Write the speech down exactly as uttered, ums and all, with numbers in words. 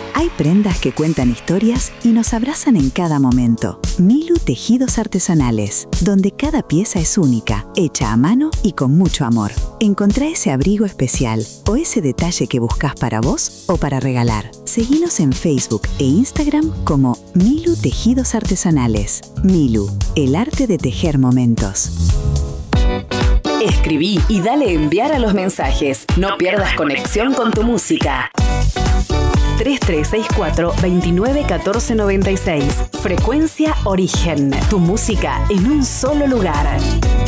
Hay prendas que cuentan historias y nos abrazan en cada momento. Milu Tejidos Artesanales, donde cada pieza es única, hecha a mano y con mucho amor. Encontrá ese abrigo especial o ese detalle que buscas para vos o para regalar. Seguinos en Facebook e Instagram como Milu Tejidos Artesanales. Milu, el arte de tejer momentos. Escribí y dale enviar a los mensajes. No pierdas conexión con tu música. tres tres seis cuatro, veintinueve, catorce, noventa y seis. Frecuencia Origen. Tu música en un solo lugar.